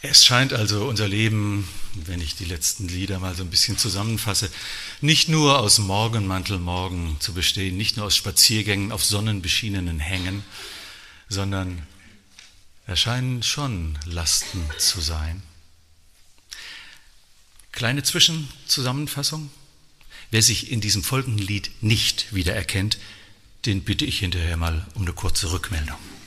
Es scheint also unser Leben, wenn ich die letzten Lieder mal so ein bisschen zusammenfasse, nicht nur aus Morgenmantelmorgen zu bestehen, nicht nur aus Spaziergängen auf sonnenbeschienenen Hängen, sondern es scheinen schon Lasten zu sein. Kleine Zwischenzusammenfassung. Wer sich in diesem folgenden Lied nicht wiedererkennt, den bitte ich hinterher mal um eine kurze Rückmeldung.